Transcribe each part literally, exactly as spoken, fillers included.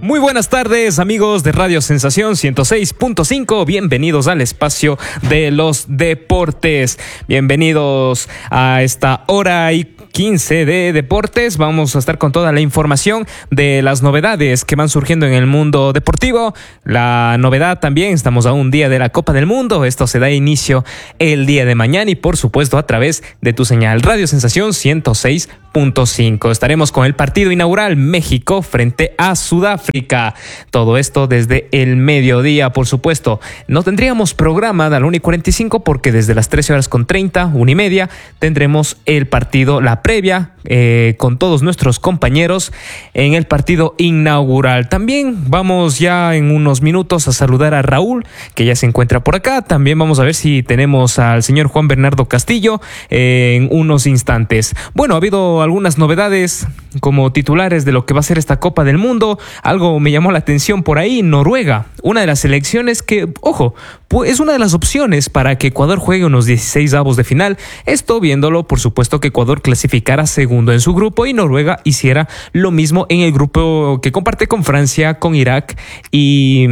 Muy buenas tardes, amigos de Radio Sensación ciento seis punto cinco. Bienvenidos al espacio de los deportes. Bienvenidos a esta hora y quince de deportes. Vamos a estar con toda la información de las novedades que van surgiendo en el mundo deportivo. La novedad también, estamos a un día de la Copa del Mundo. Esto se da inicio el día de mañana y por supuesto a través de tu señal Radio Sensación ciento seis punto cinco. Estaremos con el partido inaugural México frente a Sudáfrica. Todo esto desde el mediodía, por supuesto. No tendríamos programa de la una y cuarenta y cinco porque desde las trece horas con treinta, una y media, tendremos el partido, la previa, eh, con todos nuestros compañeros en el partido inaugural. También vamos ya en unos minutos a saludar a Raúl, que ya se encuentra por acá. También vamos a ver si tenemos al señor Juan Bernardo Castillo eh, en unos instantes. Bueno, ha habido algunas novedades como titulares de lo que va a ser esta Copa del Mundo. Algo me llamó la atención por ahí, Noruega, una de las selecciones que, ojo, es una de las opciones para que Ecuador juegue unos dieciséis avos de final. Esto viéndolo, por supuesto, que Ecuador clasificara segundo en su grupo y Noruega hiciera lo mismo en el grupo que comparte con Francia, con Irak y...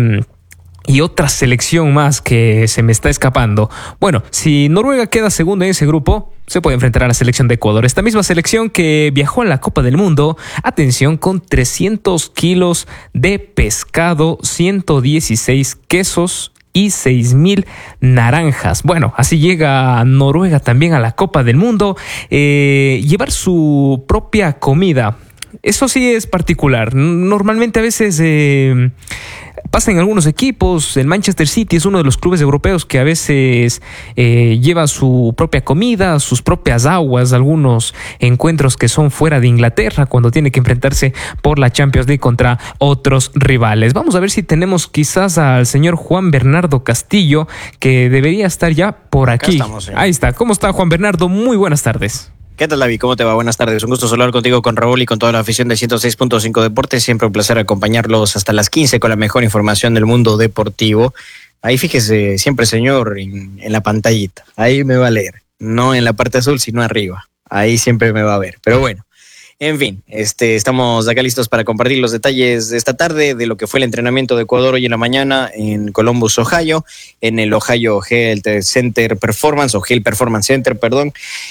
y otra selección más que se me está escapando. Bueno, si Noruega queda segundo en ese grupo, se puede enfrentar a la selección de Ecuador. Esta misma selección que viajó a la Copa del Mundo, atención, con trescientos kilos de pescado, ciento dieciséis quesos y seis mil naranjas. Bueno, así llega Noruega también a la Copa del Mundo. Eh, llevar su propia comida. Eso sí es particular. Normalmente a veces... Eh, pasa en algunos equipos. El Manchester City es uno de los clubes europeos que a veces eh, lleva su propia comida, sus propias aguas, algunos encuentros que son fuera de Inglaterra cuando tiene que enfrentarse por la Champions League contra otros rivales. Vamos a ver si tenemos quizás al señor Juan Bernardo Castillo, que debería estar ya por aquí. Acá estamos, Ahí está. ¿Cómo está, Juan Bernardo? Muy buenas tardes. ¿Qué tal, David? ¿Cómo te va? Buenas tardes. Un gusto hablar contigo, con Raúl y con toda la afición de ciento seis punto cinco Deportes. Siempre un placer acompañarlos hasta las quince con la mejor información del mundo deportivo. Ahí fíjese siempre, señor, en, en la pantallita. Ahí me va a leer. No en la parte azul, sino arriba. Ahí siempre me va a ver. Pero bueno, en fin, este, estamos acá listos para compartir los detalles de esta tarde de lo que fue el entrenamiento de Ecuador hoy en la mañana en Columbus, Ohio, en el Ohio Health Center Performance, o Health Performance Center, perdón.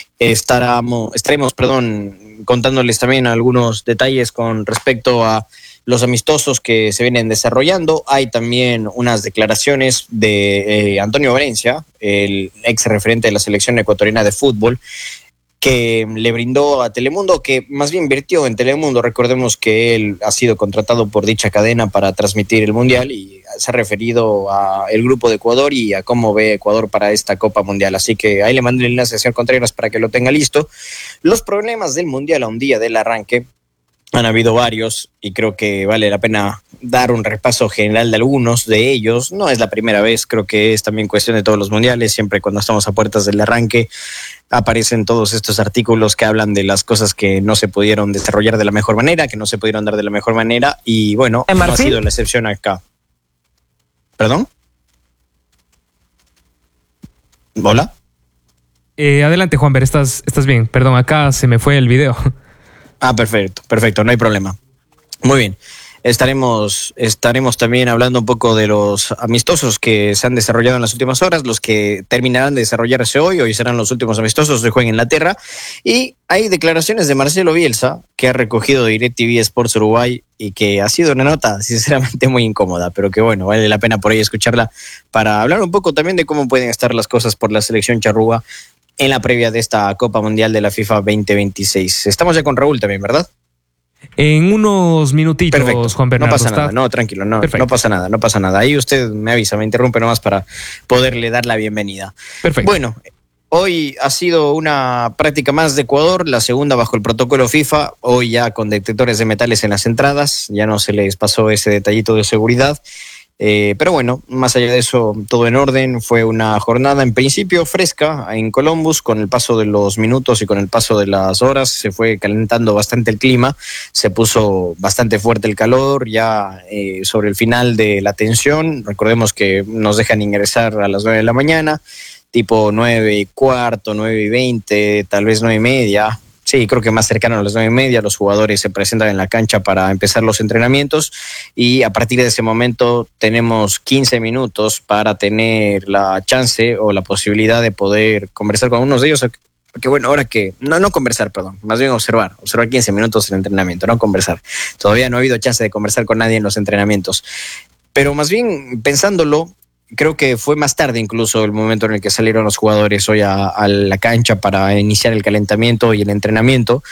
Estaremos, estaremos, perdón, contándoles también algunos detalles con respecto a los amistosos que se vienen desarrollando. Hay también unas declaraciones de eh, Antonio Valencia, el ex referente de la selección ecuatoriana de fútbol, que le brindó a Telemundo, que más bien invirtió en Telemundo. Recordemos que él ha sido contratado por dicha cadena para transmitir el Mundial y se ha referido a el grupo de Ecuador y a cómo ve Ecuador para esta Copa Mundial. Así que ahí le mandé el enlace al señor Contreras para que lo tenga listo. Los problemas del Mundial a un día del arranque han habido varios y creo que vale la pena dar un repaso general de algunos de ellos. No es la primera vez, creo que es también cuestión de todos los mundiales. Siempre cuando estamos a puertas del arranque aparecen todos estos artículos que hablan de las cosas que no se pudieron desarrollar de la mejor manera, que no se pudieron dar de la mejor manera y bueno, no ha sido la excepción acá. ¿Perdón? ¿Hola? Eh, adelante, Juanber, estás, estás bien. Perdón, acá se me fue el video. Ah, perfecto, perfecto, no hay problema. Muy bien. Estaremos, estaremos también hablando un poco de los amistosos que se han desarrollado en las últimas horas, los que terminarán de desarrollarse hoy. Hoy serán los últimos amistosos de juego en Inglaterra. Y hay declaraciones de Marcelo Bielsa, que ha recogido de DirecTV Sports Uruguay y que ha sido una nota sinceramente muy incómoda, pero que bueno, vale la pena por ahí escucharla para hablar un poco también de cómo pueden estar las cosas por la selección charrúa en la previa de esta Copa Mundial de la FIFA veinte veintiséis. Estamos ya con Raúl también, ¿verdad? En unos minutitos, perfecto. Juan Bernardo. No pasa ¿está? nada, no, tranquilo, no, no pasa nada, no pasa nada. Ahí usted me avisa, me interrumpe nomás para poderle dar la bienvenida. Perfecto. Bueno, hoy ha sido una práctica más de Ecuador, la segunda bajo el protocolo FIFA, hoy ya con detectores de metales en las entradas, ya no se les pasó ese detallito de seguridad. Eh, pero bueno, más allá de eso, todo en orden. Fue una jornada en principio fresca en Columbus. Con el paso de los minutos y con el paso de las horas se fue calentando bastante el clima, se puso bastante fuerte el calor ya eh, sobre el final de la tensión. Recordemos que nos dejan ingresar a las nueve de la mañana, tipo nueve y cuarto, nueve y veinte, tal vez nueve y media. Sí, creo que más cercano a las nueve y media los jugadores se presentan en la cancha para empezar los entrenamientos y a partir de ese momento tenemos quince minutos para tener la chance o la posibilidad de poder conversar con unos de ellos. Porque bueno, ahora que, no, no conversar, perdón, más bien observar, observar quince minutos el entrenamiento, no conversar. Todavía no ha habido chance de conversar con nadie en los entrenamientos. Pero más bien pensándolo, creo que fue más tarde incluso el momento en el que salieron los jugadores hoy a, a la cancha para iniciar el calentamiento y el entrenamiento,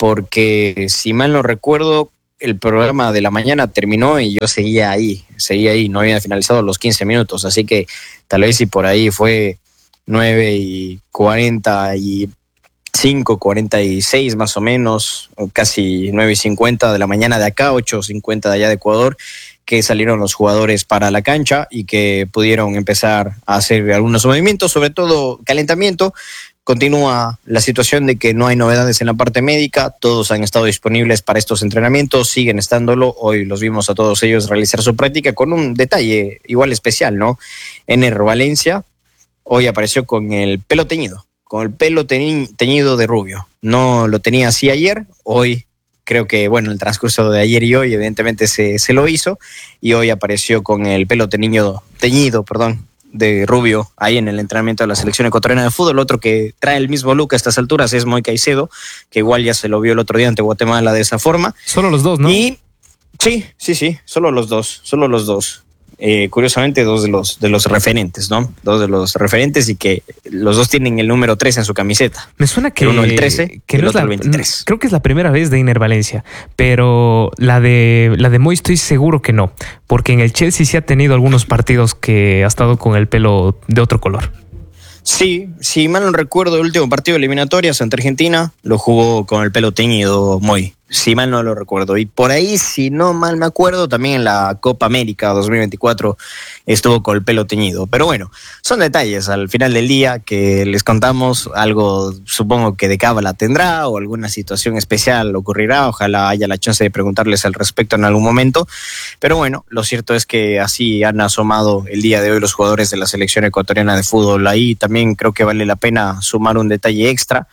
porque si mal no recuerdo, el programa de la mañana terminó y yo seguía ahí, seguía ahí, no habían finalizado los quince minutos, así que tal vez si por ahí fue nueve y cuarenta y cinco, cuarenta y seis más o menos, o casi nueve y cincuenta de la mañana de acá, ocho cincuenta de allá de Ecuador, que salieron los jugadores para la cancha y que pudieron empezar a hacer algunos movimientos, sobre todo calentamiento. Continúa la situación de que no hay novedades en la parte médica, todos han estado disponibles para estos entrenamientos, siguen estándolo, hoy los vimos a todos ellos realizar su práctica con un detalle igual especial, ¿no? Ener Valencia hoy apareció con el pelo teñido, con el pelo teñi- teñido de rubio. No lo tenía así ayer, hoy creo que, bueno, el transcurso de ayer y hoy evidentemente se, se lo hizo y hoy apareció con el pelo teñido, teñido, perdón, de rubio ahí en el entrenamiento de la selección ecuatoriana de fútbol. Otro que trae el mismo look a estas alturas es Moy Caicedo, que igual ya se lo vio el otro día ante Guatemala de esa forma. Solo los dos, ¿no? Y sí, sí, sí, solo los dos, solo los dos. Eh, curiosamente dos de los de los referentes, ¿no? Dos de los referentes y que los dos tienen el número tres en su camiseta. Me suena que el uno el trece que y el no otro es la, el veintitrés. Creo que es la primera vez de Ener Valencia, pero la de la de Moy estoy seguro que no, porque en el Chelsea sí ha tenido algunos partidos que ha estado con el pelo de otro color. Sí, si mal no recuerdo, el último partido de eliminatorias ante Argentina lo jugó con el pelo teñido Moy. Si mal no lo recuerdo. Y por ahí, si no mal me acuerdo, también en la Copa América dos mil veinticuatro estuvo con el pelo teñido. Pero bueno, son detalles al final del día que les contamos. Algo supongo que de cábala tendrá o alguna situación especial ocurrirá. Ojalá haya la chance de preguntarles al respecto en algún momento. Pero bueno, lo cierto es que así han asomado el día de hoy los jugadores de la selección ecuatoriana de fútbol. Ahí también creo que vale la pena sumar un detalle extra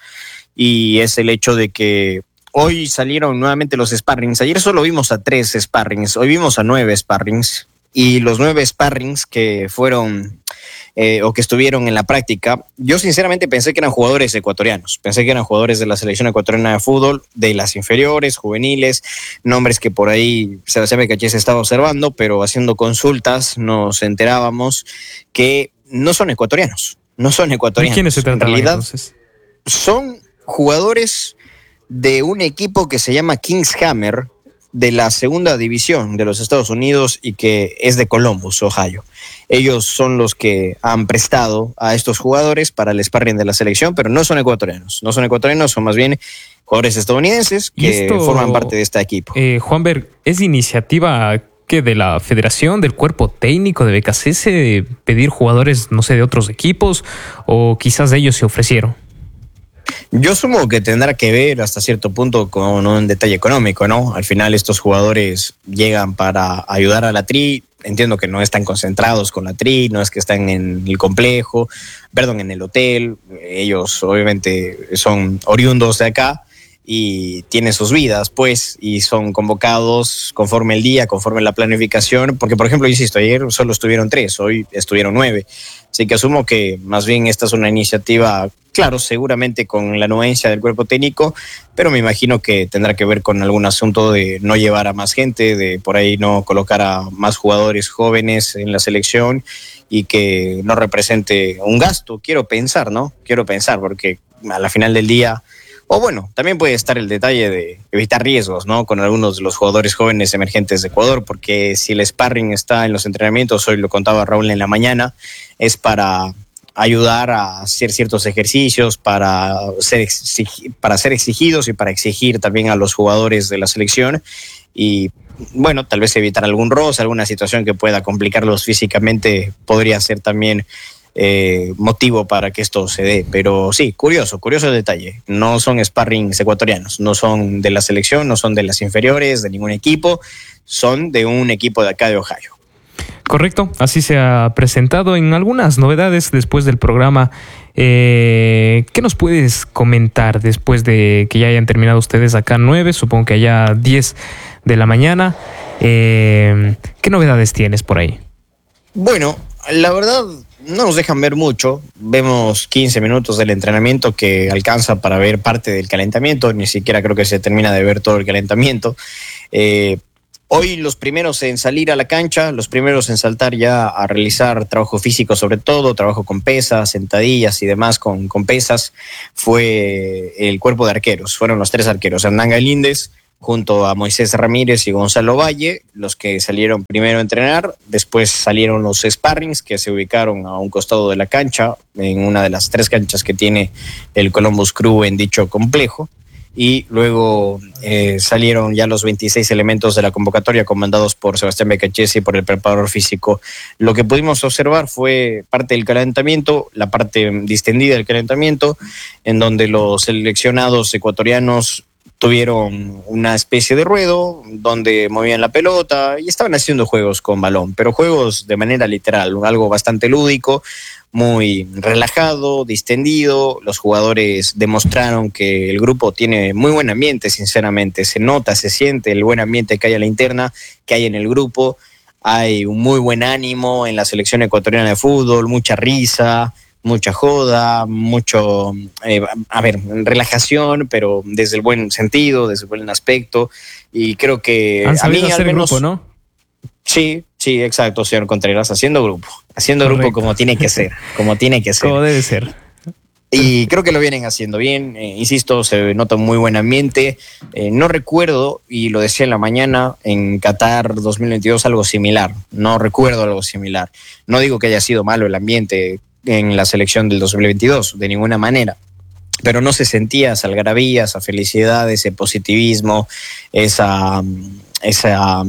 y es el hecho de que hoy salieron nuevamente los sparrings. Ayer solo vimos a tres sparrings, hoy vimos a nueve sparrings. Y los nueve sparrings que fueron eh, o que estuvieron en la práctica, yo sinceramente pensé que eran jugadores ecuatorianos. Pensé que eran jugadores de la selección ecuatoriana de fútbol, de las inferiores, juveniles, nombres que por ahí Sebastián Becaché se estaba observando, pero haciendo consultas nos enterábamos que no son ecuatorianos. No son ecuatorianos. ¿De quiénes se trataban entonces? Son jugadores de un equipo que se llama Kings Hammer, de la segunda división de los Estados Unidos y que es de Columbus, Ohio. Ellos son los que han prestado a estos jugadores para el sparring de la selección, pero no son ecuatorianos. No son ecuatorianos, son más bien jugadores estadounidenses que esto, forman parte de este equipo. Eh, Juanber, ¿es iniciativa que de la federación, del cuerpo técnico de B K C S pedir jugadores, no sé, de otros equipos o quizás de ellos se ofrecieron? Yo asumo que tendrá que ver hasta cierto punto con un detalle económico, ¿no? Al final estos jugadores llegan para ayudar a la Tri. Entiendo que no están concentrados con la Tri, no es que están en el complejo, perdón, en el hotel. Ellos obviamente son oriundos de acá y tienen sus vidas, pues, y son convocados conforme el día, conforme la planificación, porque, por ejemplo, insisto, ayer solo estuvieron tres, hoy estuvieron nueve, así que asumo que más bien esta es una iniciativa, claro, seguramente con la anuencia del cuerpo técnico, pero me imagino que tendrá que ver con algún asunto de no llevar a más gente, de por ahí no colocar a más jugadores jóvenes en la selección y que no represente un gasto, quiero pensar, ¿no? Quiero pensar, porque a la final del día... O bueno, también puede estar el detalle de evitar riesgos, ¿no? Con algunos de los jugadores jóvenes emergentes de Ecuador, porque si el sparring está en los entrenamientos, hoy lo contaba Raúl en la mañana, es para ayudar a hacer ciertos ejercicios, para ser, exig- para ser exigidos y para exigir también a los jugadores de la selección y, bueno, tal vez evitar algún roce, alguna situación que pueda complicarlos físicamente, podría ser también... Eh, motivo para que esto se dé, pero sí, curioso, curioso el detalle. No son sparrings ecuatorianos, no son de la selección, no son de las inferiores, de ningún equipo, son de un equipo de acá de Ohio. Correcto, así se ha presentado en algunas novedades después del programa Eh, ¿Qué nos puedes comentar después de que ya hayan terminado ustedes acá nueve? Supongo que allá diez de la mañana. Eh, ¿Qué novedades tienes por ahí? Bueno, la verdad no nos dejan ver mucho. Vemos quince minutos del entrenamiento que alcanza para ver parte del calentamiento. Ni siquiera creo que se termina de ver todo el calentamiento. Eh, Hoy los primeros en salir a la cancha, los primeros en saltar ya a realizar trabajo físico sobre todo, trabajo con pesas, sentadillas y demás con, con pesas, fue el cuerpo de arqueros. Fueron los tres arqueros, Hernán Galíndez, junto a Moisés Ramírez y Gonzalo Valle, los que salieron primero a entrenar. Después salieron los sparrings que se ubicaron a un costado de la cancha, en una de las tres canchas que tiene el Columbus Crew en dicho complejo. Y luego eh, salieron ya los veintiséis elementos de la convocatoria comandados por Sebastián Becachese y por el preparador físico. Lo que pudimos observar fue parte del calentamiento, la parte distendida del calentamiento, en donde los seleccionados ecuatorianos tuvieron una especie de ruedo donde movían la pelota y estaban haciendo juegos con balón, pero juegos de manera literal, algo bastante lúdico, muy relajado, distendido. Los jugadores demostraron que el grupo tiene muy buen ambiente, sinceramente. Se nota, se siente el buen ambiente que hay a la interna, que hay en el grupo. Hay un muy buen ánimo en la selección ecuatoriana de fútbol, mucha risa, mucha joda, mucho, eh, a ver, relajación, pero desde el buen sentido, desde el buen aspecto. Y creo que Han sabido a mí hacer al menos, grupo, ¿no? Sí, sí, exacto, señor Contreras, haciendo grupo, haciendo Correcto. grupo como tiene que ser, como tiene que ser. Como debe ser. Y creo que lo vienen haciendo bien, eh, insisto, se nota un muy buen ambiente. Eh, no recuerdo, y lo decía en la mañana, en Qatar dos mil veintidós algo similar, no recuerdo algo similar. No digo que haya sido malo el ambiente en la selección del dos mil veintidós, de ninguna manera. Pero no se sentía esa algarabía, esa felicidad, ese positivismo, esa... esa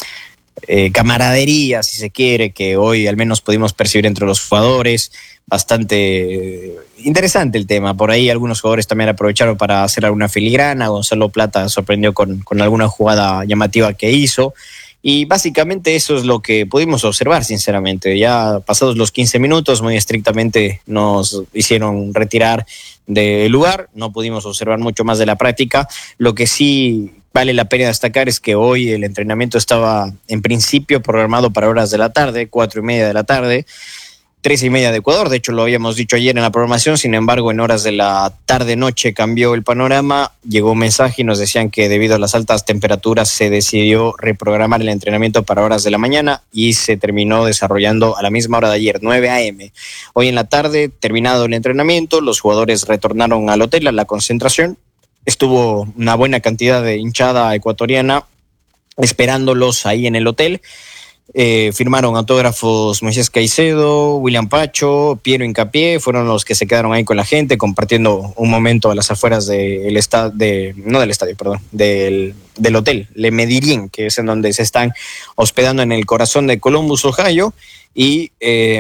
Eh, camaradería, si se quiere, que hoy al menos pudimos percibir entre los jugadores. Bastante eh, interesante el tema. Por ahí algunos jugadores también aprovecharon para hacer alguna filigrana. Gonzalo Plata sorprendió con, con alguna jugada llamativa que hizo. Y básicamente eso es lo que pudimos observar, sinceramente. Ya pasados los quince minutos, muy estrictamente nos hicieron retirar del lugar. No pudimos observar mucho más de la práctica. Lo que sí vale la pena destacar es que hoy el entrenamiento estaba en principio programado para horas de la tarde, cuatro y media de la tarde, tres y media de Ecuador. De hecho, lo habíamos dicho ayer en la programación. Sin embargo, en horas de la tarde-noche cambió el panorama. Llegó un mensaje y nos decían que debido a las altas temperaturas se decidió reprogramar el entrenamiento para horas de la mañana y se terminó desarrollando a la misma hora de ayer, nueve a eme. Hoy en la tarde, terminado el entrenamiento, los jugadores retornaron al hotel, a la concentración. Estuvo una buena cantidad de hinchada ecuatoriana esperándolos ahí en el hotel. Eh, firmaron autógrafos Moisés Caicedo, William Pacho, Piero Hincapié, fueron los que se quedaron ahí con la gente compartiendo un momento a las afueras del estadio, de, no del estadio, perdón, del, del hotel Le Medellín, que es en donde se están hospedando en el corazón de Columbus, Ohio. Y eh,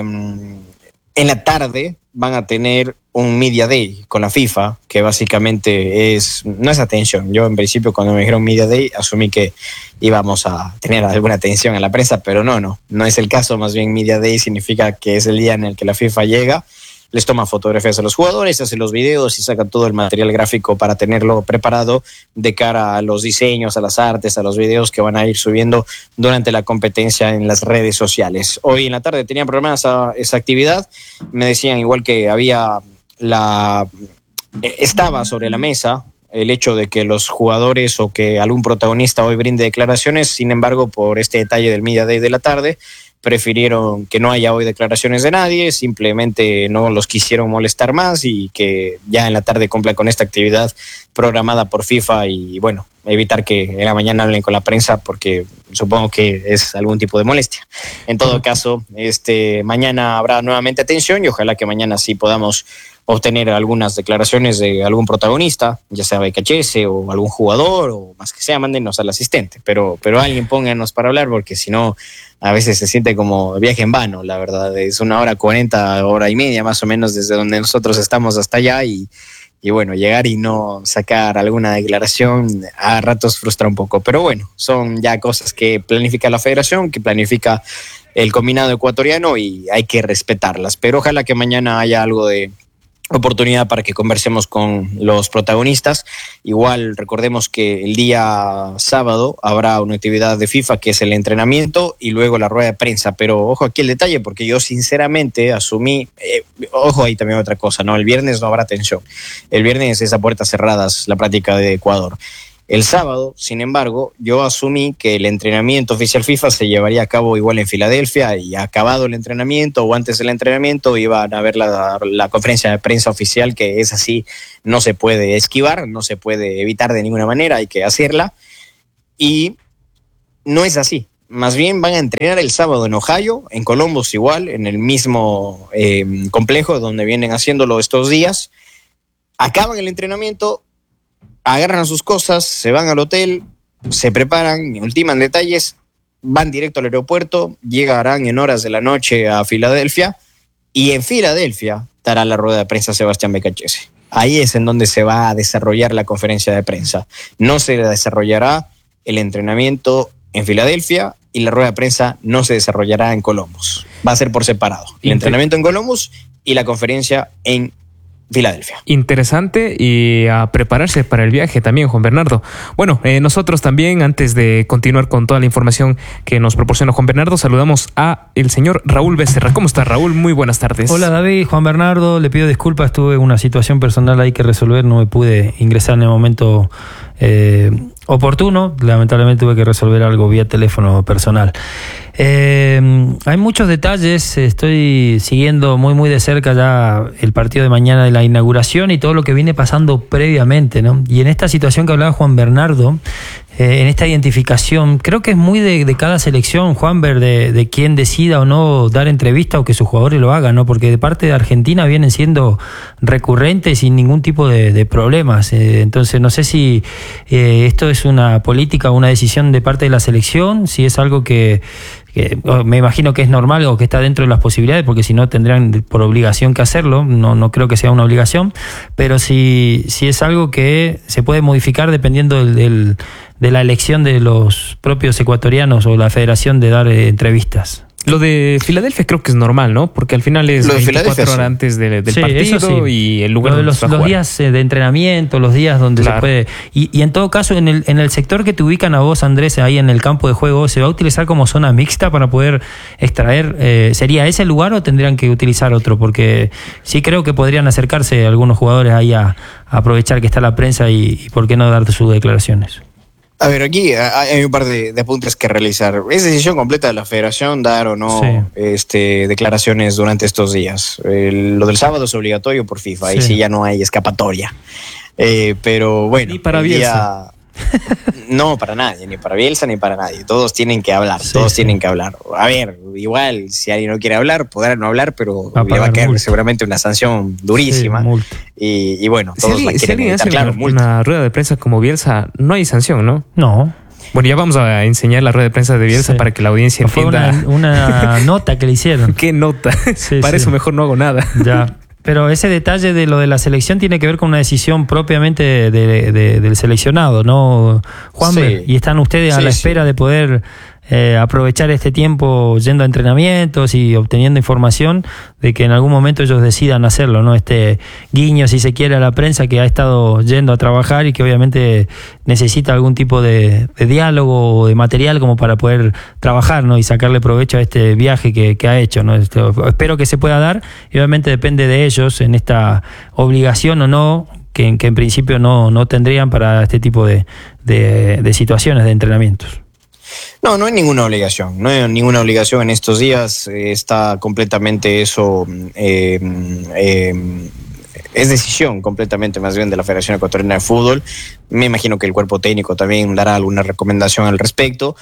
en la tarde van a tener un Media Day con la FIFA, que básicamente es, no es atención. Yo en principio cuando me dijeron Media Day asumí que íbamos a tener alguna atención a la prensa, pero no, no, no es el caso. Más bien Media Day significa que es el día en el que la FIFA llega, les toma fotografías a los jugadores, hace los videos y saca todo el material gráfico para tenerlo preparado de cara a los diseños, a las artes, a los videos que van a ir subiendo durante la competencia en las redes sociales. Hoy en la tarde tenían programada esa, esa actividad. Me decían igual que había la estaba sobre la mesa el hecho de que los jugadores o que algún protagonista hoy brinde declaraciones. Sin embargo, por este detalle del Media Day de la tarde, prefirieron que no haya hoy declaraciones de nadie, simplemente no los quisieron molestar más y que ya en la tarde cumplan con esta actividad programada por FIFA y, bueno, evitar que en la mañana hablen con la prensa porque supongo que es algún tipo de molestia. En todo caso, este mañana habrá nuevamente atención y ojalá que mañana sí podamos obtener algunas declaraciones de algún protagonista, ya sea Becachese o algún jugador o más que sea, mándenos al asistente, pero, pero alguien pónganos para hablar porque si no a veces se siente como viaje en vano, la verdad. Es una hora cuarenta, hora y media más o menos desde donde nosotros estamos hasta allá y, y bueno, llegar y no sacar alguna declaración a ratos frustra un poco, pero bueno, son ya cosas que planifica la federación, que planifica el combinado ecuatoriano y hay que respetarlas, pero ojalá que mañana haya algo de oportunidad para que conversemos con los protagonistas. Igual recordemos que el día sábado habrá una actividad de FIFA que es el entrenamiento y luego la rueda de prensa, pero ojo aquí el detalle, porque yo sinceramente asumí, eh, ojo ahí también otra cosa, ¿no? El viernes no habrá tensión, el viernes es a puertas cerradas la práctica de Ecuador. El sábado, sin embargo, yo asumí que el entrenamiento oficial FIFA se llevaría a cabo igual en Filadelfia y acabado el entrenamiento o antes del entrenamiento iban a ver la, la conferencia de prensa oficial, que es así, no se puede esquivar, no se puede evitar de ninguna manera, hay que hacerla. Y no es así. Más bien van a entrenar el sábado en Ohio, en Columbus igual, en el mismo eh, complejo donde vienen haciéndolo estos días. Acaban el entrenamiento, agarran sus cosas, se van al hotel, se preparan, ultiman detalles, van directo al aeropuerto, llegarán en horas de la noche a Filadelfia y en Filadelfia dará la rueda de prensa Sebastián Becachese. Ahí es en donde se va a desarrollar la conferencia de prensa. No se desarrollará el entrenamiento en Filadelfia y la rueda de prensa no se desarrollará en Columbus. Va a ser por separado. El entrenamiento en Columbus y la conferencia en Filadelfia. Interesante, y a prepararse para el viaje también, Juan Bernardo. Bueno, eh, nosotros también, antes de continuar con toda la información que nos proporciona Juan Bernardo, saludamos a el señor Raúl Becerra. ¿Cómo está, Raúl? Muy buenas tardes. Hola, David, Juan Bernardo, le pido disculpas, tuve una situación personal ahí que resolver, no me pude ingresar en el momento eh, oportuno, lamentablemente tuve que resolver algo vía teléfono personal. Eh, hay muchos detalles, estoy siguiendo muy muy de cerca ya el partido de mañana de la inauguración y todo lo que viene pasando previamente, ¿no? Y en esta situación que hablaba Juan Bernardo, eh, en esta identificación, creo que es muy de, de cada selección, Juanber, de, de quién decida o no dar entrevista o que sus jugadores lo hagan, ¿no? Porque de parte de Argentina vienen siendo recurrentes sin ningún tipo de, de problemas. Eh, entonces no sé si eh, esto es una política o una decisión de parte de la selección, si es algo que que me imagino que es normal o que está dentro de las posibilidades, porque si no tendrían por obligación que hacerlo, no, no creo que sea una obligación, pero si, si es algo que se puede modificar dependiendo del, del, de la elección de los propios ecuatorianos o la federación de dar eh, entrevistas. Lo de Filadelfia creo que es normal, ¿no? Porque al final es veinticuatro horas antes de, del sí, partido sí. Y el lugar donde los, se va a los días de entrenamiento, los días donde claro. se puede... Y, y en todo caso, en el, en el sector que te ubican a vos, Andrés, ahí en el campo de juego, ¿se va a utilizar como zona mixta para poder extraer? Eh, ¿Sería ese el lugar o tendrían que utilizar otro? Porque sí creo que podrían acercarse algunos jugadores ahí a, a aprovechar que está la prensa y, y por qué no dar sus declaraciones. A ver, aquí hay un par de, de apuntes que realizar. Es decisión completa de la federación dar o no sí. este, declaraciones durante estos días. El, lo del sábado es obligatorio por FIFA, sí. Ahí sí ya no hay escapatoria. Eh, pero bueno. Ni para Bielsa. No, para nadie, ni para Bielsa ni para nadie. Todos tienen que hablar, sí, todos sí. tienen que hablar. A ver, igual, si alguien no quiere hablar, podrá no hablar, pero va le va a caer multa. Seguramente una sanción durísima. Sí, y, y bueno, todos si la quieren si evitar, claro, una, una rueda de prensa como Bielsa, no hay sanción, ¿no? No. Bueno, ya vamos a enseñar la rueda de prensa de Bielsa sí. para que la audiencia Fue entienda. Una, una nota que le hicieron. ¿Qué nota? Sí, para sí. eso mejor no hago nada. Ya. Pero ese detalle de lo de la selección tiene que ver con una decisión propiamente de, de, de, del seleccionado, ¿no, Juanber? Sí. Y están ustedes a sí, la espera sí. de poder eh, aprovechar este tiempo yendo a entrenamientos y obteniendo información de que en algún momento ellos decidan hacerlo, ¿no? Este guiño, si se quiere, a la prensa que ha estado yendo a trabajar y que obviamente necesita algún tipo de, de diálogo o de material como para poder trabajar, ¿no? Y sacarle provecho a este viaje que, que ha hecho, ¿no? Este, espero que se pueda dar y obviamente depende de ellos en esta obligación o no, que, que en principio no, no tendrían para este tipo de, de, de situaciones, de entrenamientos. No, no hay ninguna obligación, no hay ninguna obligación en estos días, eh, está completamente eso, eh, eh, es decisión completamente más bien de la Federación Ecuatoriana de Fútbol. Me imagino que el cuerpo técnico también dará alguna recomendación al respecto.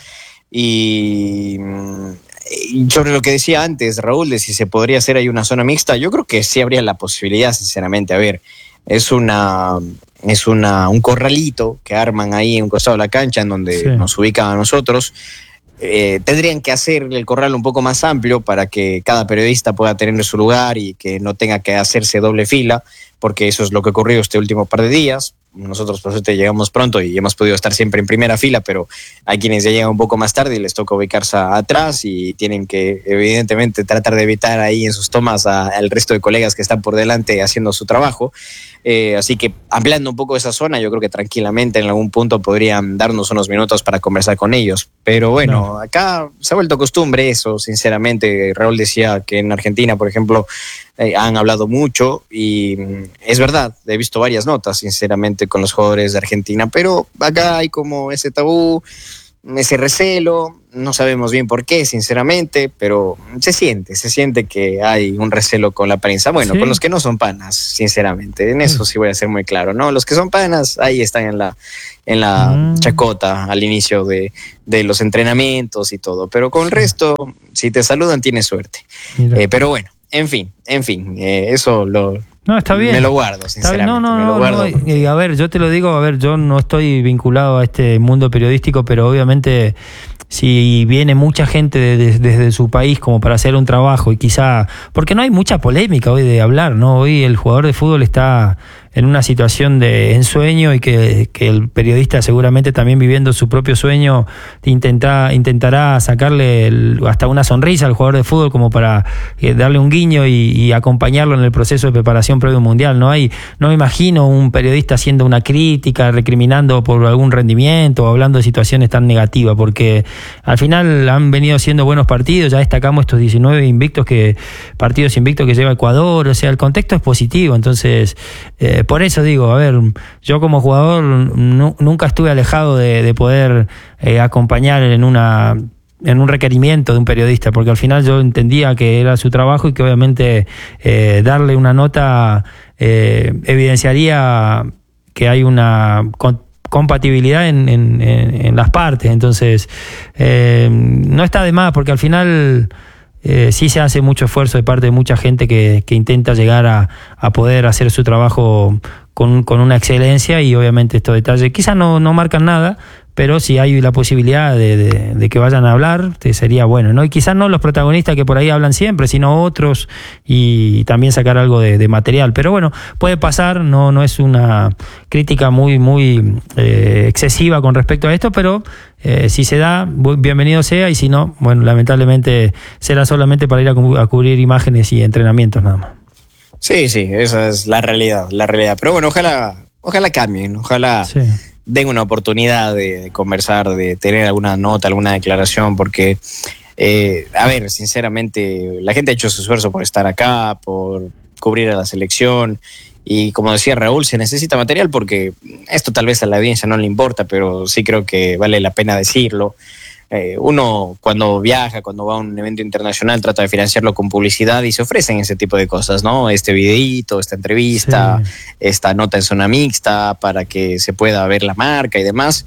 Y sobre lo que decía antes, Raúl, de si se podría hacer ahí una zona mixta, yo creo que sí habría la posibilidad, sinceramente. A ver, es una... Es una, un corralito que arman ahí en un costado de la cancha en donde sí. nos ubican a nosotros. Eh, tendrían que hacer el corral un poco más amplio para que cada periodista pueda tener su lugar y que no tenga que hacerse doble fila, porque eso es lo que ocurrió este último par de días. nosotros por suerte llegamos pronto y hemos podido estar siempre en primera fila, pero hay quienes ya llegan un poco más tarde y les toca ubicarse atrás y tienen que evidentemente tratar de evitar ahí en sus tomas a, al resto de colegas que están por delante haciendo su trabajo. Eh, así que ampliando un poco esa zona, yo creo que tranquilamente en algún punto podrían darnos unos minutos para conversar con ellos. Pero bueno, no. Acá se ha vuelto costumbre eso, sinceramente. Raúl decía que en Argentina, por ejemplo, eh, han hablado mucho y es verdad, he visto varias notas, sinceramente, con los jugadores de Argentina, pero acá hay como ese tabú, ese recelo, no sabemos bien por qué, sinceramente, pero se siente, se siente que hay un recelo con la prensa. Bueno, ¿sí? Con los que no son panas, sinceramente, en eso sí voy a ser muy claro, ¿no? Los que son panas, ahí están en la, en la mm. chacota al inicio de, de los entrenamientos y todo, pero con el resto, si te saludan, tienes suerte. Eh, pero bueno, en fin, en fin, eh, eso lo... No, está bien. Me lo guardo, sinceramente. No, no, me lo guardo. no, no. A ver, yo te lo digo, a ver, yo no estoy vinculado a este mundo periodístico, pero obviamente si viene mucha gente de, de, desde su país como para hacer un trabajo y quizá, porque no hay mucha polémica hoy de hablar, ¿no? Hoy el jugador de fútbol está en una situación de ensueño y que, que el periodista seguramente también viviendo su propio sueño intenta, intentará sacarle el, hasta una sonrisa al jugador de fútbol como para eh, darle un guiño y, y acompañarlo en el proceso de preparación previo mundial. No hay, no me imagino un periodista haciendo una crítica, recriminando por algún rendimiento o hablando de situaciones tan negativas, porque al final han venido siendo buenos partidos, ya destacamos estos diecinueve invictos que, partidos invictos que lleva Ecuador, o sea, el contexto es positivo, entonces eh, por eso digo, a ver, yo como jugador no, nunca estuve alejado de, de poder eh, acompañar en una en un requerimiento de un periodista, porque al final yo entendía que era su trabajo y que obviamente eh, darle una nota eh, evidenciaría que hay una con, compatibilidad en, en, en las partes, entonces eh, no está de más, porque al final Eh, sí se hace mucho esfuerzo de parte de mucha gente que, que intenta llegar a, a poder hacer su trabajo con, con una excelencia, y obviamente estos detalles quizás no, no marcan nada, pero si hay la posibilidad de, de, de que vayan a hablar, sería bueno, ¿no? Y quizás no los protagonistas que por ahí hablan siempre, sino otros, y también sacar algo de, de material. Pero bueno, puede pasar, no, no es una crítica muy, muy eh, excesiva con respecto a esto, pero eh, si se da, bienvenido sea, y si no, bueno, lamentablemente será solamente para ir a, a cubrir imágenes y entrenamientos nada más. Sí, sí, esa es la realidad, la realidad. Pero bueno, ojalá, ojalá cambien, ojalá... Sí. Den una oportunidad de, de conversar, de tener alguna nota, alguna declaración, porque, eh, a ver, sinceramente, la gente ha hecho su esfuerzo por estar acá, por cubrir a la selección, y como decía Raúl, se necesita material, porque esto tal vez a la audiencia no le importa, pero sí creo que vale la pena decirlo. Eh, uno cuando viaja, cuando va a un evento internacional, trata de financiarlo con publicidad y se ofrecen ese tipo de cosas, ¿no? Este videíto, esta entrevista, sí. Esta nota en zona mixta para que se pueda ver la marca y demás.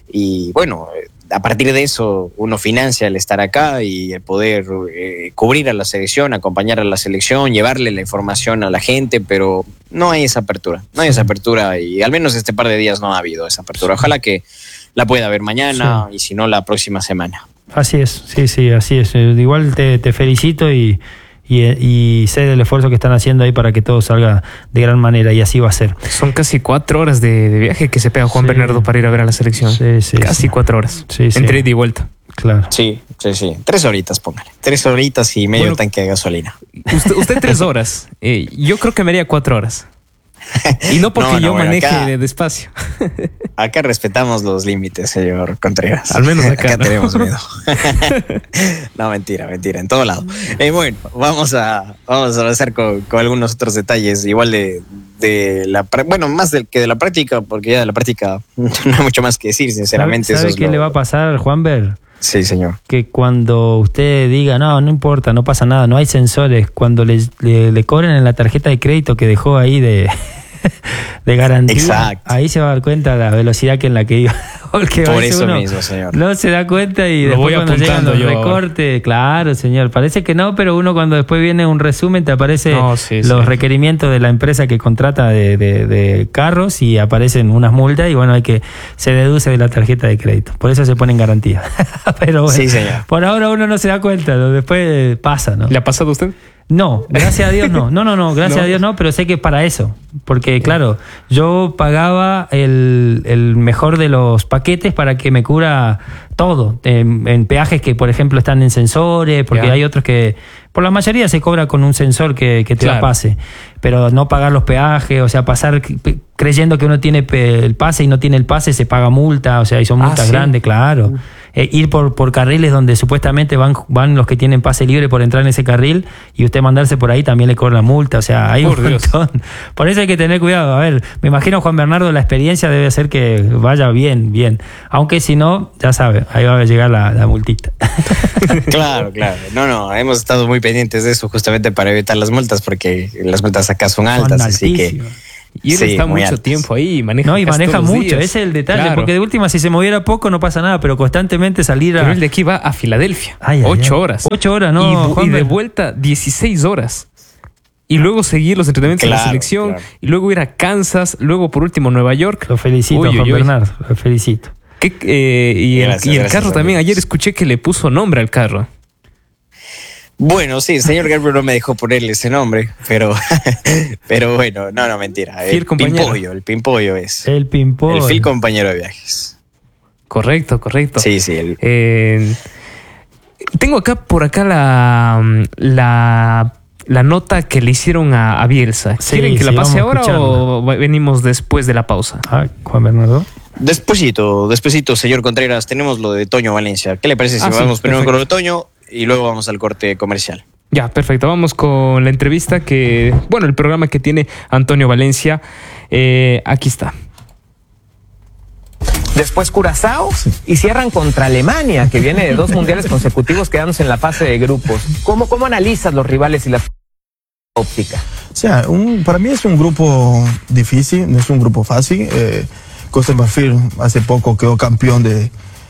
Y bueno, a partir de eso uno financia el estar acá y el poder eh, cubrir a la selección, acompañar a la selección, llevarle la información a la gente, pero no hay esa apertura, no hay esa apertura, y al menos este par de días no ha habido esa apertura. Ojalá que la pueda ver mañana, sí. Y si no, la próxima semana. Así es, sí, sí, así es. Igual te, te felicito y, y, y sé del esfuerzo que están haciendo ahí para que todo salga de gran manera, y así va a ser. Son casi cuatro horas de, de viaje que se pega Juan sí. Bernardo para ir a ver a la selección. Sí, sí, casi sí. cuatro horas. Sí, sí. Entre ida y vuelta. Claro. Sí, sí, sí. Tres horitas, póngale. Tres horitas y medio bueno, tanque de gasolina. Usted, usted tres horas. Eh, yo creo que me haría cuatro horas. Y no porque no, no, yo bueno, maneje acá, despacio. Acá respetamos los límites, señor Contreras. Al menos acá, acá ¿no? tenemos miedo. No, mentira, mentira, en todo lado. Eh, bueno, vamos a vamos a avanzar con, con algunos otros detalles, igual de, de la bueno, más del que de la práctica, porque ya de la práctica no hay mucho más que decir, sinceramente. ¿Sabe, sabe eso qué es le lo... va a pasar, Juanber? Sí, señor. Que cuando usted diga, no, no importa, no pasa nada, no hay sensores, cuando le, le, le cobren en la tarjeta de crédito que dejó ahí de, de garantía, exacto, ahí se va a dar cuenta la velocidad que en la que iba. Porque por eso mismo, señor. No se da cuenta y lo después voy cuando llegan los yo recortes, ahora. Claro, señor, parece que no, pero uno cuando después viene un resumen te aparece no, sí, los sí. requerimientos de la empresa que contrata de, de, de carros, y aparecen unas multas y bueno, hay que se deduce de la tarjeta de crédito. Por eso se pone en garantía. Pero bueno, sí, señor. Por ahora uno no se da cuenta, después pasa, ¿no? ¿Le ha pasado a usted? No, gracias a Dios no. No, no, no, gracias ¿No? a Dios no, pero sé que es para eso. Porque, claro, yo pagaba el, el mejor de los paquetes para que me cubra todo. En, en peajes que, por ejemplo, están en sensores, porque Ya. hay otros que, por la mayoría se cobra con un sensor que, que te Claro. da pase. Pero no pagar los peajes, o sea, pasar creyendo que uno tiene pe- el pase y no tiene el pase, se paga multa, o sea, y son Ah, multas ¿sí? grandes, claro. Uh. Eh, ir por, por carriles donde supuestamente van, van los que tienen pase libre por entrar en ese carril y usted mandarse por ahí también le cobran la multa, o sea, hay Por un Dios. montón. Por eso hay que tener cuidado. A ver, me imagino, Juan Bernardo, la experiencia debe hacer que vaya bien, bien. Aunque si no, ya sabe, ahí va a llegar la, la multita. Claro, claro. No, no, hemos estado muy pendientes de eso justamente para evitar las multas, porque las multas acá son altas, Son así que... altísimas. Y él Sí, está muy mucho altas. tiempo ahí y maneja No, y casi maneja todos los mucho, días. ese es el detalle, Claro. porque de última si se moviera poco no pasa nada, pero constantemente salir a... Pero él de aquí va a Filadelfia. Ay, ay, ocho ay. horas. Ocho horas, no, Y, bu- y Juanber. de vuelta dieciséis horas. Y luego seguir los entrenamientos de la Claro, selección. claro. Y luego ir a Kansas. Luego, por último, Nueva York. Lo felicito, Uy, uy, Juan uy. Bernardo, lo felicito. ¿Qué, eh, y el, Gracias, y el gracias, carro también. amigos. Ayer escuché que le puso nombre al carro. Bueno, sí, el señor Gabriel no me dejó ponerle ese nombre, pero, pero bueno, no, no, mentira. Fiel El compañero. Pimpollo, el Pimpollo es. El ping-pong. El fiel compañero de viajes. Correcto, correcto. Sí, sí. El, Eh, tengo acá por acá la, la, la nota que le hicieron a, a Bielsa. Sí, ¿Quieren que sí, la pase vamos a ahora o va- venimos después de la pausa? Ah, Juan Bernardo. Despuésito, despuésito, señor Contreras, tenemos lo de Toño Valencia. ¿Qué le parece si Ah, sí, vamos primero perfecto. con lo de Toño y luego vamos al corte comercial? Ya, perfecto. Vamos con la entrevista que, bueno, el programa que tiene Antonio Valencia. Eh, aquí está. Después Curazao y cierran contra Alemania, que viene de dos mundiales consecutivos quedándose en la fase de grupos. ¿Cómo, cómo analizas los rivales y la óptica? O sea, un, para mí es un grupo difícil, no es un grupo fácil. Eh, Costa de Marfil hace poco quedó campeón de,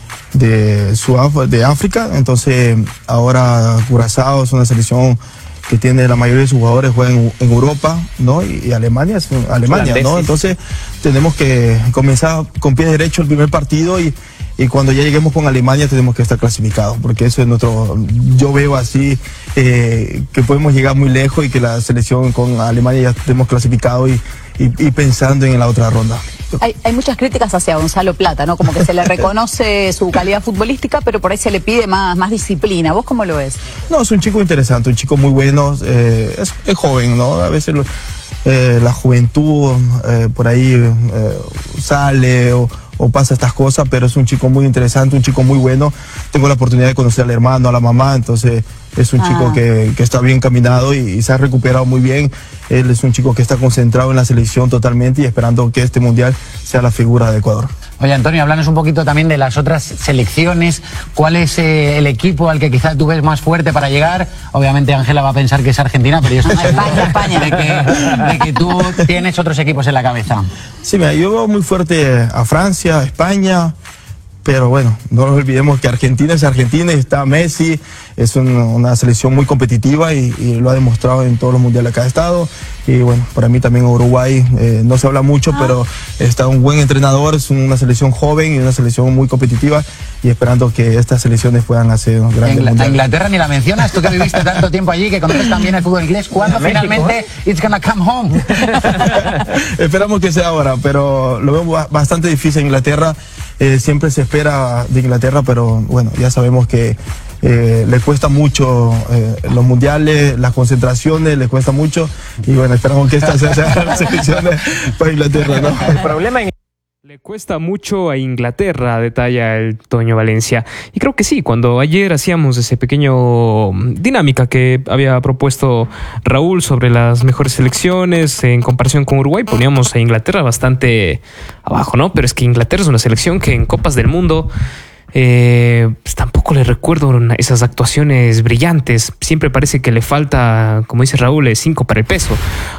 de, Sudáf- de África, entonces ahora Curazao es una selección que tiene la mayoría de sus jugadores juegan en, en Europa, ¿no? Y, y Alemania es un- Alemania, ¿no? Holandeses. Entonces tenemos que comenzar con pie derecho el primer partido y, y cuando ya lleguemos con Alemania tenemos que estar clasificados, porque eso es nuestro, yo veo así eh, que podemos llegar muy lejos y que la selección con Alemania ya estemos clasificados y, y, y pensando en la otra ronda. Hay, hay muchas críticas hacia Gonzalo Plata, ¿no? Como que se le reconoce su calidad futbolística, pero por ahí se le pide más, más disciplina. ¿Vos cómo lo ves? No, es un chico interesante, un chico muy bueno, eh, es, es joven, ¿no? A veces lo- eh, la juventud eh, por ahí eh, sale o, o pasa estas cosas, pero es un chico muy interesante, un chico muy bueno. Tengo la oportunidad de conocer al hermano, a la mamá, entonces es un Ah. chico que, que está bien caminado y, y se ha recuperado muy bien. Él es un chico que está concentrado en la selección totalmente y esperando que este mundial sea la figura de Ecuador. Oye, Antonio, háblanos un poquito también de las otras selecciones. ¿Cuál es eh, el equipo al que quizás tú ves más fuerte para llegar? Obviamente Ángela va a pensar que es Argentina, pero yo estoy España, seguro España. De, que, de que tú tienes otros equipos en la cabeza. Sí, mira, yo veo muy fuerte a Francia, a España, pero bueno, no nos olvidemos que Argentina es Argentina y está Messi, es un- una selección muy competitiva y, y lo ha demostrado en todos los mundiales que ha estado. Y bueno, para mí también Uruguay, eh, no se habla mucho, pero está un buen entrenador, es una selección joven y una selección muy competitiva y esperando que estas selecciones puedan hacer un gran Ingl- a mundial. Inglaterra ni la mencionas, tú que viviste tanto tiempo allí, que conoces también el fútbol inglés. ¿Cuándo México, finalmente it's gonna come home? Esperamos que sea ahora, pero lo veo ba- bastante difícil en Inglaterra. Eh, siempre se espera de Inglaterra, pero bueno, ya sabemos que eh, le cuesta mucho eh, los mundiales, las concentraciones, le cuesta mucho. Y bueno, esperamos que esta sea sea la selección de- para Inglaterra, ¿no? El problema en Le cuesta mucho a Inglaterra, detalla el Toño Valencia. Y creo que sí, cuando ayer hacíamos ese pequeño mm, dinámica que había propuesto Raúl sobre las mejores selecciones en comparación con Uruguay, poníamos a Inglaterra bastante abajo, ¿no? Pero es que Inglaterra es una selección que en Copas del Mundo eh, pues tampoco le recuerdo una- esas actuaciones brillantes. Siempre parece que le falta, como dice Raúl, eh, cinco para el peso.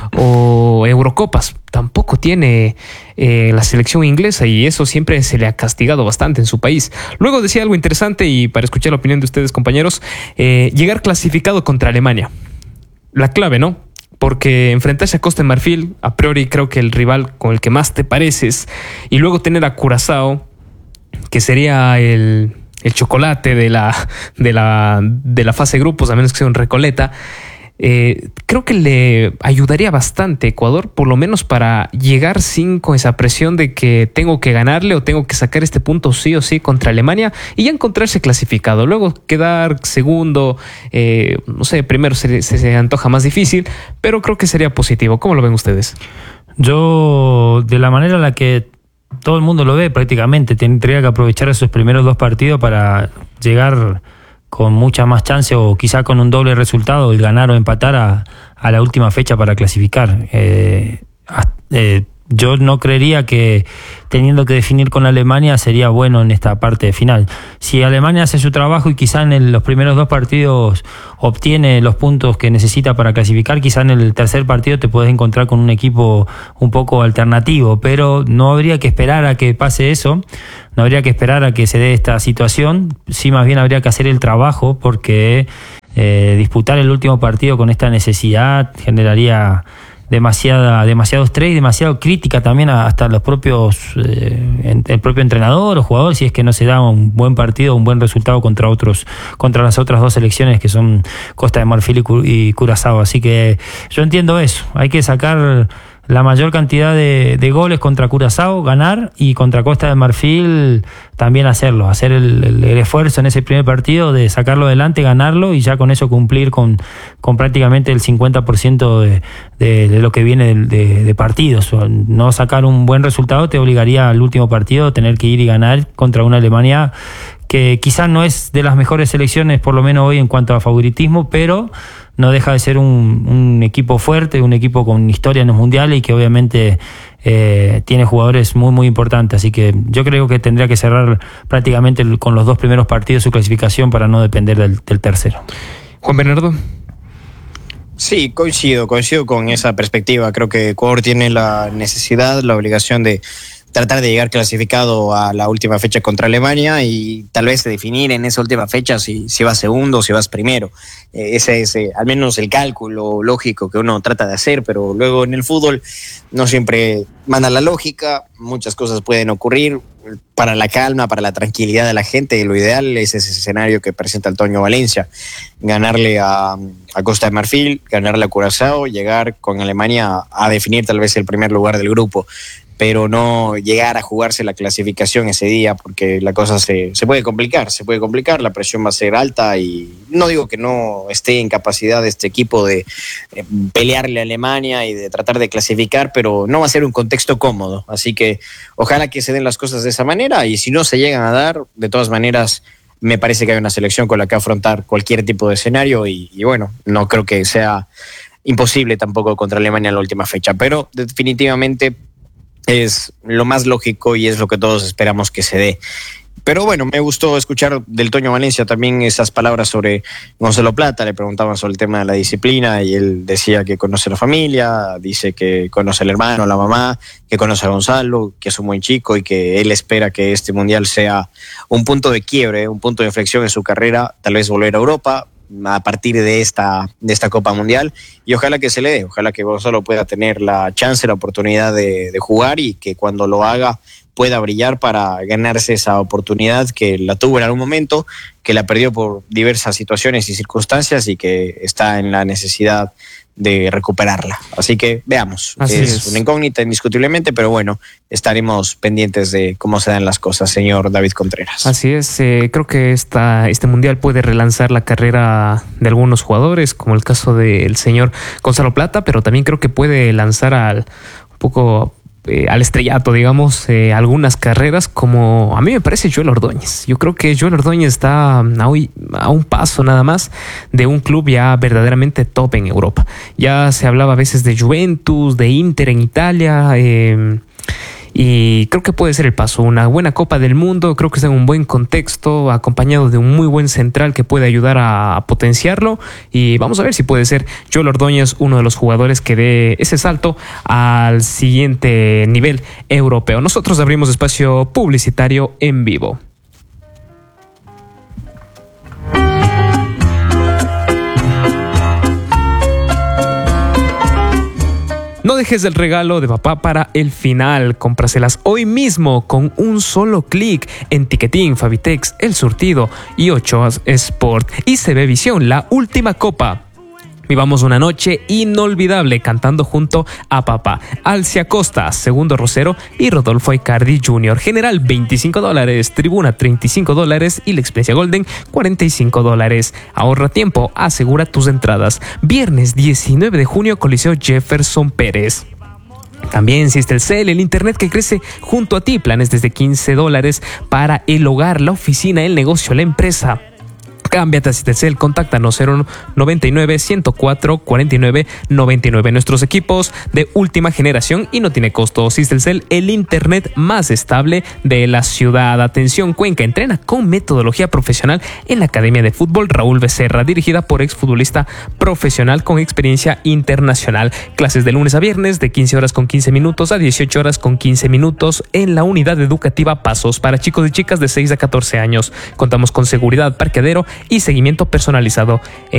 O Eurocopas. Tampoco tiene eh, la selección inglesa y eso siempre se le ha castigado bastante en su país. Luego decía algo interesante y para escuchar la opinión de ustedes, compañeros, eh, llegar clasificado contra Alemania. La clave, ¿no? Porque enfrentarse a Costa de Marfil, a priori creo que el rival con el que más te pareces, y luego tener a Curazao, que sería el, el chocolate de la, de, la, de la fase de grupos, a menos que sea un Recoleta, Eh, creo que le ayudaría bastante a Ecuador, por lo menos para llegar sin con esa presión de que tengo que ganarle o tengo que sacar este punto sí o sí contra Alemania y ya encontrarse clasificado. Luego quedar segundo, eh, no sé, primero se, se, se antoja más difícil, pero creo que sería positivo. ¿Cómo lo ven ustedes? Yo, de la manera en la que todo el mundo lo ve prácticamente, tendría que aprovechar esos primeros dos partidos para llegar con mucha más chance o quizá con un doble resultado, el ganar o empatar a, a la última fecha para clasificar. Eh, eh, yo no creería que teniendo que definir con Alemania sería bueno en esta parte final. Si Alemania hace su trabajo y quizá en el, los primeros dos partidos obtiene los puntos que necesita para clasificar, quizá en el tercer partido te puedes encontrar con un equipo un poco alternativo, pero no habría que esperar a que pase eso, no habría que esperar a que se dé esta situación, sí más bien habría que hacer el trabajo, porque eh, disputar el último partido con esta necesidad generaría demasiada, demasiado estrés, demasiado crítica también a, hasta los propios eh, el propio entrenador o jugador, si es que no se da un buen partido, un buen resultado contra otros, contra las otras dos selecciones que son Costa de Marfil y, Cu- y Curazao. Así que yo entiendo eso, hay que sacar la mayor cantidad de, de goles contra Curazao, ganar, y contra Costa de Marfil también hacerlo, hacer el, el, el esfuerzo en ese primer partido de sacarlo adelante, ganarlo y ya con eso cumplir con, con prácticamente el cincuenta por ciento de, de, de lo que viene de, de, de partidos. No sacar un buen resultado te obligaría al último partido a tener que ir y ganar contra una Alemania que quizás no es de las mejores selecciones, por lo menos hoy en cuanto a favoritismo, pero no deja de ser un, un equipo fuerte, un equipo con historia en los mundiales y que obviamente eh, tiene jugadores muy muy importantes. Así que yo creo que tendría que cerrar prácticamente con los dos primeros partidos su clasificación para no depender del, del tercero. Juan Bernardo. Sí, coincido, coincido con esa perspectiva. Creo que Ecuador tiene la necesidad, la obligación de tratar de llegar clasificado a la última fecha contra Alemania y tal vez definir en esa última fecha si, si vas segundo o si vas primero. Eh, ese es eh, al menos el cálculo lógico que uno trata de hacer, pero luego en el fútbol no siempre manda la lógica, muchas cosas pueden ocurrir. Para la calma, para la tranquilidad de la gente, lo ideal es ese escenario que presenta el Toño Valencia, ganarle a, a Costa de Marfil, ganarle a Curazao, llegar con Alemania a definir tal vez el primer lugar del grupo, pero no llegar a jugarse la clasificación ese día, porque la cosa se, se puede complicar, se puede complicar, la presión va a ser alta y no digo que no esté en capacidad de este equipo de eh, pelearle a Alemania y de tratar de clasificar, pero no va a ser un contexto cómodo, así que ojalá que se den las cosas de esa manera y si no se llegan a dar, de todas maneras me parece que hay una selección con la que afrontar cualquier tipo de escenario y, y bueno, no creo que sea imposible tampoco contra Alemania en la última fecha, pero definitivamente es lo más lógico y es lo que todos esperamos que se dé. Pero bueno, me gustó escuchar del Toño Valencia también esas palabras sobre Gonzalo Plata. Le preguntaban sobre el tema de la disciplina y él decía que conoce a la familia, dice que conoce al hermano, a la mamá, que conoce a Gonzalo, que es un buen chico y que él espera que este mundial sea un punto de quiebre, un punto de inflexión en su carrera, tal vez volver a Europa a partir de esta, de esta Copa Mundial y ojalá que se le dé, ojalá que Gonzalo pueda tener la chance, la oportunidad de, de jugar y que cuando lo haga pueda brillar para ganarse esa oportunidad que la tuvo en algún momento, que la perdió por diversas situaciones y circunstancias y que está en la necesidad de recuperarla. Así que veamos, Así es, es una incógnita indiscutiblemente, pero bueno, estaremos pendientes de cómo se dan las cosas, señor David Contreras. Así es, eh, creo que esta, este mundial puede relanzar la carrera de algunos jugadores, como el caso del señor Gonzalo Plata, pero también creo que puede lanzar al un poco eh, al estrellato, digamos, eh, algunas carreras, como a mí me parece Joel Ordóñez. Yo creo que Joel Ordóñez está a, hoy, a un paso nada más de un club ya verdaderamente top en Europa. Ya se hablaba a veces de Juventus, de Inter en Italia, eh, y creo que puede ser el paso, una buena Copa del Mundo, creo que está en un buen contexto, acompañado de un muy buen central que puede ayudar a potenciarlo, y vamos a ver si puede ser Joel Ordóñez uno de los jugadores que dé ese salto al siguiente nivel europeo. Nosotros abrimos espacio publicitario en vivo. No dejes el regalo de papá para el final. Cómpraselas hoy mismo con un solo clic en Ticketing, Fabitex, El Surtido y Ochoa Sport y C B Visión, la última copa. Vivamos una noche inolvidable cantando junto a papá. Alcia Costa, Segundo Rosero y Rodolfo Icardi junior General, veinticinco dólares. Tribuna, treinta y cinco dólares. Y la experiencia Golden, cuarenta y cinco dólares. Ahorra tiempo, asegura tus entradas. Viernes diecinueve de junio, Coliseo Jefferson Pérez. También Sistelcel, el internet que crece junto a ti. Planes desde quince dólares para el hogar, la oficina, el negocio, la empresa. Cámbiate a Sistelcel, contáctanos cero noventa y nueve, ciento cuatro, cuarenta y nueve, noventa y nueve. Nuestros equipos de última generación y no tiene costo. Sistelcel, el internet más estable de la ciudad. Atención Cuenca, entrena con metodología profesional en la Academia de Fútbol Raúl Becerra, dirigida por exfutbolista profesional con experiencia internacional. Clases de lunes a viernes de quince horas con quince minutos a dieciocho horas con quince minutos en la unidad educativa Pasos para chicos y chicas de seis a catorce años. Contamos con seguridad, parqueadero y seguimiento personalizado.